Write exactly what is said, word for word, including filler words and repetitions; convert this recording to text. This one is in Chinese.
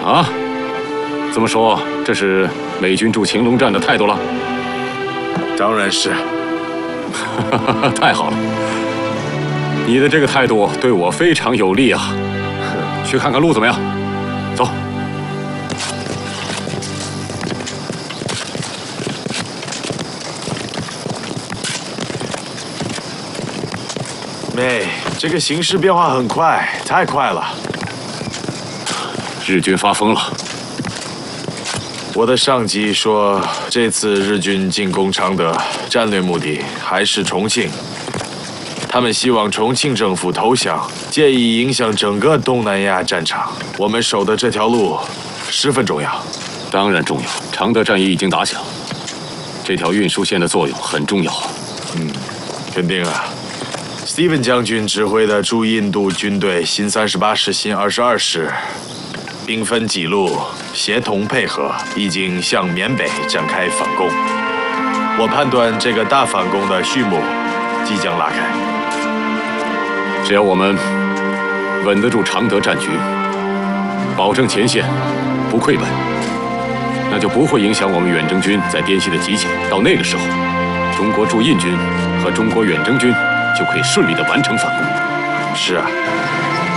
啊，这么说，这是美军驻晴隆站的态度了？ 当然是。 太好了，你的这个态度对我非常有利啊！去看看路怎么样？走。 妹，这个形势变化很快，太快了。 日军发疯了。 我的上级说，这次日军进攻常德，战略目的还是重庆。他们希望重庆政府投降，借以影响整个东南亚战场。我们守的这条路十分重要。 当然重要，常德战役已经打响，这条运输线的作用很重要。 嗯，肯定啊。Steven 将军指挥的驻印度军队新三十八师、新二十二师，兵分几路，协同配合，已经向缅北展开反攻。我判断这个大反攻的序幕即将拉开。 只要我们稳得住常德战局，保证前线不溃败，那就不会影响我们远征军在滇西的集结。到那个时候，中国驻印军和中国远征军就可以顺利地完成反攻。 是啊，